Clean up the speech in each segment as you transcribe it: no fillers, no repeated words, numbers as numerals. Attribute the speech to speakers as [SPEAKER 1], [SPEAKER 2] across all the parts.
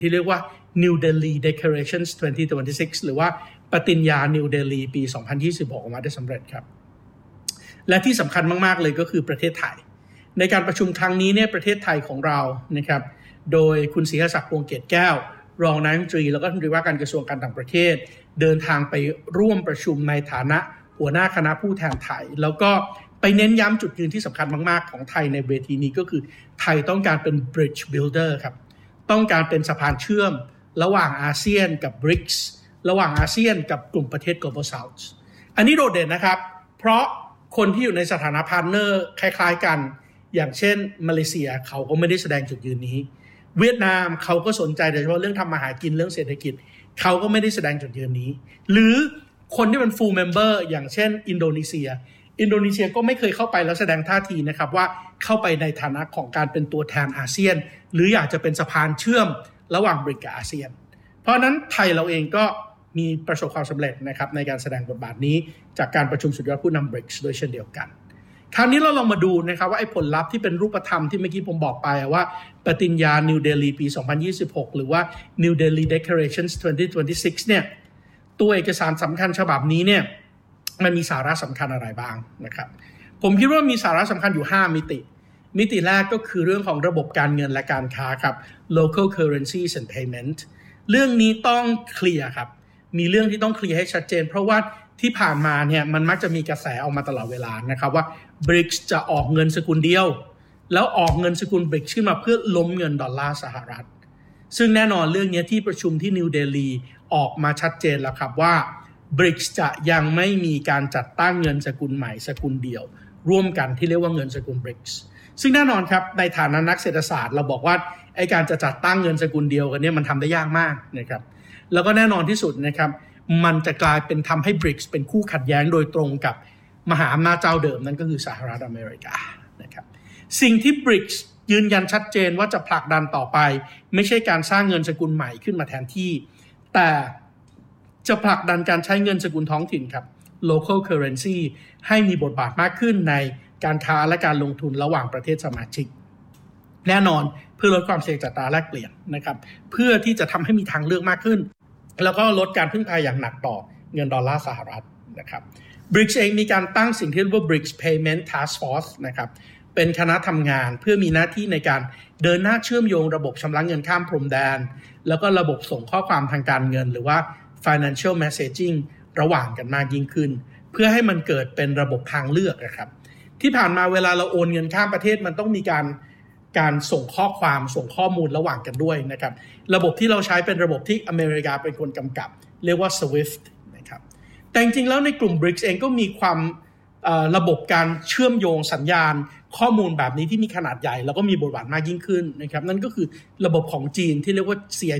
[SPEAKER 1] ที่เรียกว่า New Delhi Declarations 2026 หรือว่าปฏิญญา New Delhi ปี 2026 ออกมาได้สำเร็จครับและที่สำคัญมากๆเลยก็คือประเทศไทยในการประชุมครั้งนี้เนี่ยประเทศไทยของเรานะครับโดยคุณศรีศักดิ์วงศ์เกตแก้วรองนายกรัฐมนตรีแล้วก็รัฐมนตรีว่าการกระทรวงการต่างประเทศเดินทางไปร่วมประชุมในฐานะหัวหน้าคณะผู้แทนไทยแล้วก็ไปเน้นย้ำจุดยืนที่สำคัญมากๆของไทยในเวทีนี้ก็คือไทยต้องการเป็น bridge builder ครับต้องการเป็นสะพานเชื่อมระหว่างอาเซียนกับ BRICS ระหว่างอาเซียนกับกลุ่มประเทศ Global South อันนี้โดดเด่นนะครับเพราะคนที่อยู่ในสถานะพาร์ทเนอร์คล้ายๆกันอย่างเช่นมาเลเซียเขาก็ไม่ได้แสดงจุดยืนนี้เวียดนามเขาก็สนใจโดยเฉพาะเรื่องทำมาหากินเรื่องเศรษฐกิจเขาก็ไม่ได้แสดงจุดยืนนี้หรือคนที่เป็น full member อย่างเช่นอินโดนีเซียก็ไม่เคยเข้าไปแล้วแสดงท่าทีนะครับว่าเข้าไปในฐานะของการเป็นตัวแทนอาเซียนหรืออยากจะเป็นสะพานเชื่อมระหว่างบริกกับอาเซียนเพราะนั้นไทยเราเองก็มีประสบความสำเร็จนะครับในการแสดงบทบาทนี้จากการประชุมสุดยอดผู้นำ BRICS ด้วยเช่นเดียวกันคราวนี้เราลองมาดูนะครับว่าไอ้ผลลัพธ์ที่เป็นรูปธรรมที่เมื่อกี้ผมบอกไปว่าปฏิญญา New Delhi ปี 2026 หรือว่า New Delhi Declarations 2026 เนี่ยตัวเอกสารสำคัญฉบับนี้เนี่ยมันมีสาระสำคัญอะไรบ้างนะครับผมคิดว่ามีสาระสำคัญอยู่5มิติแรกก็คือเรื่องของระบบการเงินและการค้าครับ local currencies and payment เรื่องนี้ต้องเคลียร์ครับมีเรื่องที่ต้องเคลียร์ให้ชัดเจนเพราะว่าที่ผ่านมาเนี่ยมันมักจะมีกระแสออกมาตลอดเวลานะครับว่า BRICS จะออกเงินสกุลเดียวแล้วออกเงินสกุล BRICS ขึ้นมาเพื่อล้มเงินดอลลาร์สหรัฐซึ่งแน่นอนเรื่องนี้ที่ประชุมที่นิวเดลีออกมาชัดเจนแล้วครับว่า BRICS จะยังไม่มีการจัดตั้งเงินสกุลใหม่สกุลเดียวร่วมกันที่เรียกว่าเงินสกุล BRICS ซึ่งแน่นอนครับในฐานะนักเศรษฐศาสตร์เราบอกว่าไอ้การจะจัดตั้งเงินสกุลเดียวกันเนี่ยมันทำได้ยากมากนะครับแล้วก็แน่นอนที่สุดนะครับมันจะกลายเป็นทำให้ BRICS เป็นคู่ขัดแย้งโดยตรงกับมหาอำนาจเจ้าเดิมนั่นก็คือสหรัฐอเมริกานะครับสิ่งที่ BRICS ยืนยันชัดเจนว่าจะผลักดันต่อไปไม่ใช่การสร้างเงินสกุลใหม่ขึ้นมาแทนที่แต่จะผลักดันการใช้เงินสกุลท้องถิ่นครับ local currency ให้มีบทบาทมากขึ้นในการค้าและการลงทุนระหว่างประเทศสมาชิกแน่นอนเพื่อลดความเสี่ยงจากอัตราแลกเปลี่ยนนะครับเพื่อที่จะทำให้มีทางเลือกมากขึ้นแล้วก็ลดการพึ่งพาอย่างหนักต่อเงินดอลลาร์สหรัฐนะครับ BRICS เองมีการตั้งสิ่งที่เรียกว่า BRICS Payment Task Force นะครับเป็นคณะทำงานเพื่อมีหน้าที่ในการเดินหน้าเชื่อมโยงระบบชำระเงินข้ามพรมแดนแล้วก็ระบบส่งข้อความทางการเงินหรือว่า Financial Messaging ระหว่างกันมากยิ่งขึ้นเพื่อให้มันเกิดเป็นระบบทางเลือกนะครับที่ผ่านมาเวลาเราโอนเงินข้ามประเทศมันต้องมีการส่งข้อความส่งข้อมูลระหว่างกันด้วยนะครับระบบที่เราใช้เป็นระบบที่อเมริกาเป็นคนกำกับเรียกว่า SWIFT นะครับแต่จริงๆแล้วในกลุ่ม BRICS เองก็มีความระบบการเชื่อมโยงสัญญาณข้อมูลแบบนี้ที่มีขนาดใหญ่แล้วก็มีบทบาทมากยิ่งขึ้นนะครับนั่นก็คือระบบของจีนที่เรียกว่า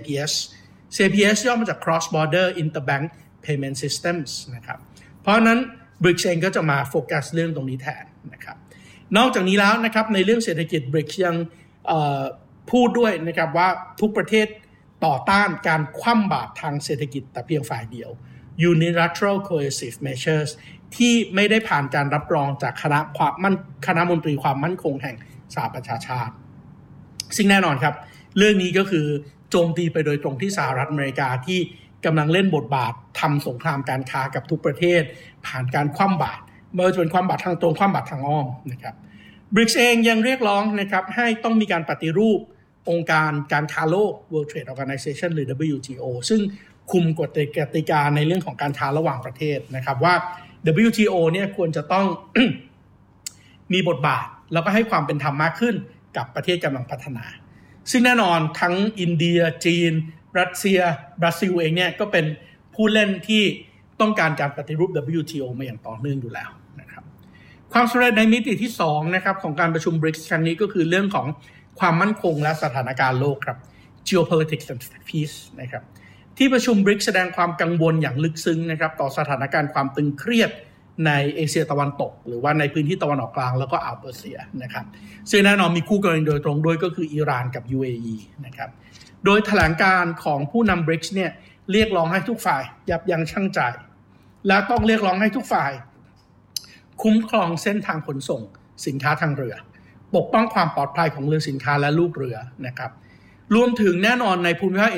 [SPEAKER 1] CIPS ย่อมาจาก Cross Border Interbank Payment Systems นะครับเพราะนั้น BRICS เองก็จะมาโฟกัสเรื่องตรงนี้แทนนะครับนอกจากนี้แล้วนะครับในเรื่องเศรษฐกิจ BRICS ยังพูดด้วยนะครับว่าทุกประเทศต่อต้านการคว่ำบาตรทางเศรษฐกิจแต่เพียงฝ่ายเดียว Unilateral Coercive Measures ที่ไม่ได้ผ่านการรับรองจากคณะมนตรีความมั่นคงแห่งสหประชาชาติซึ่งแน่นอนครับเรื่องนี้ก็คือโจมตีไปโดยตรงที่สหรัฐอเมริกาที่กำลังเล่นบทบาททำสงครามการค้ากับทุกประเทศผ่านการคว่ำบาตรไม่ว่าจะเป็นความบาตรทางตรงความบาตรทางอ้อมนะครับ BRICS เองยังเรียกร้องนะครับให้ต้องมีการปฏิรูปองค์การการค้าโลก World Trade Organization หรือ WTO ซึ่งคุมกฎกติกาในเรื่องของการค้าระหว่างประเทศนะครับว่า WTO เนี่ยควรจะต้อง มีบทบาทแล้วก็ให้ความเป็นธรรมมากขึ้นกับประเทศกำลังพัฒนาซึ่งแน่นอนทั้งอินเดียจีนรัสเซียบราซิลเองเนี่ยก็เป็นผู้เล่นที่ต้องการการปฏิรูป WTO มาอย่างต่อเนื่องอยู่แล้วนะครับความสำเร็จในมิติที่2นะครับของการประชุม BRICS ครั้งนี้ก็คือเรื่องของความมั่นคงและสถานการณ์โลกครับ geopolitics and peace นะครับที่ประชุม BRICS แสดงความกังวลอย่างลึกซึ้งนะครับต่อสถานการณ์ความตึงเครียดในเอเชียตะวันตกหรือว่าในพื้นที่ตะวันออกกลางแล้วก็อ่าวเปอร์เซียนะครับซึ่งแน่นอนมีคู่กรณีโดยตรงด้วยก็คืออิหร่านกับ UAE นะครับโดยแถลงการของผู้นำ BRICS เนี่ยเรียกร้องให้ทุกฝ่ายยับยั้งชั่งใจและต้องเรียกร้องให้ทุกฝ่ายคุ้มครองเส้นทางขนส่งสินค้าทางเรือปกป้องความปลอดภัยของเรือสินค้าและลูกเรือนะครับรวมถึงแน่นอนในภูมิภาค